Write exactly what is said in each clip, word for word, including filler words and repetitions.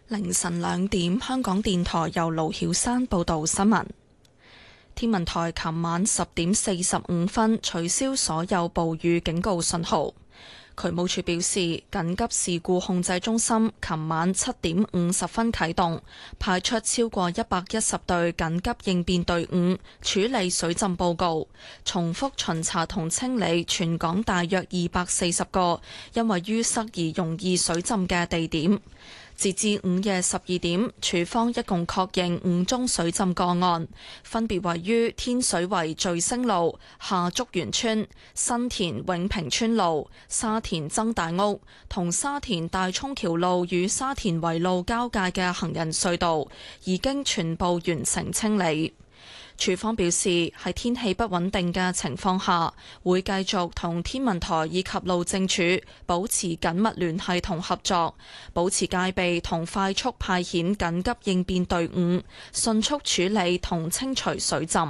凌晨兩點，香港電台由盧曉山報道新聞。天文台琴晚十點四十五分取消所有暴雨警告信號。渠務署表示，緊急事故控制中心琴晚七點五十分啟動，派出超過一百一十隊緊急應變隊伍處理水浸報告，重複巡查同清理全港大約二百四十個因為淤塞而容易水浸嘅地點。截至午夜十二點，署方一共確認五宗水浸個案，分別位於天水圍聚星路、下竹園村、新田永平村路、沙田曾大屋同沙田大涌橋路與沙田圍路交界嘅行人隧道，已經全部完成清理。署方表示，喺天氣不穩定嘅情況下，會繼續同天文台以及路政署保持緊密聯繫同合作，保持戒備同快速派遣緊急應變隊伍，迅速處理同清除水浸。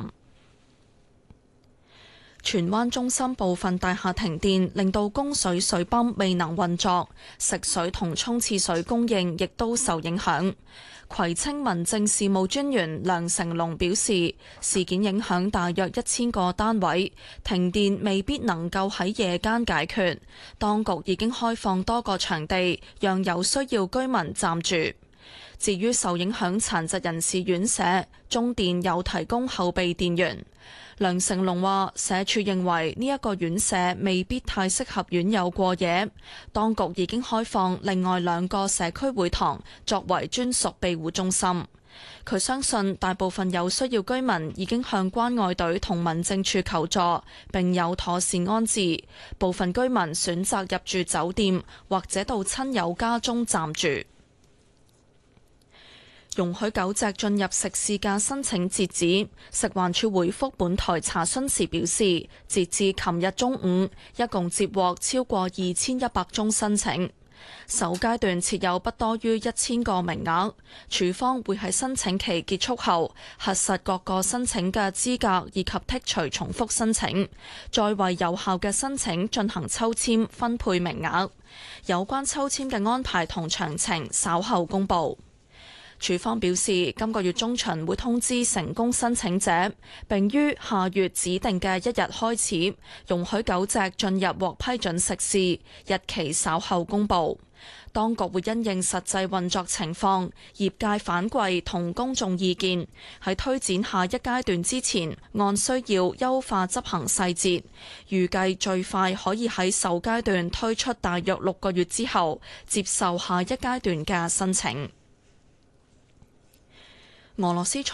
荃灣中心部分大廈停電，令到供水水泵未能運作，食水同沖廁水供應亦都受影響。葵青民政事務專員梁成龍表示，事件影響大約一千個單位，停電未必能夠喺夜間解決。當局已經開放多個場地，讓有需要居民暫住。至於受影響殘疾人士院舍，中電有提供後備電源。梁成龍話，社署認為呢一個院舍未必太適合院友過夜，當局已經開放另外兩個社區會堂作為專屬庇護中心。佢相信大部分有需要居民已經向關愛隊同民政處求助，並有妥善安置。部分居民選擇入住酒店或者到親友家中暫住。容許狗隻進入食肆嘅申請截止，食環署回覆本台查詢時表示，截至琴日中午，一共接獲超過二千一百宗申請。首階段設有不多於一千個名額，署方會喺申請期結束後核實各個申請嘅資格以及剔除重複申請，再為有效嘅申請進行抽籤分配名額。有關抽籤嘅安排同詳情稍後公佈。署方表示，今個月中旬會通知成功申請者，並於下月指定嘅一日開始容許狗隻進入獲批准食肆，日期稍後公佈。當局會因應實際運作情況、業界反饋同公眾意見，喺推展下一階段之前，按需要優化執行細節。預計最快可以喺首階段推出大約六個月之後，接受下一階段嘅申請。俄羅斯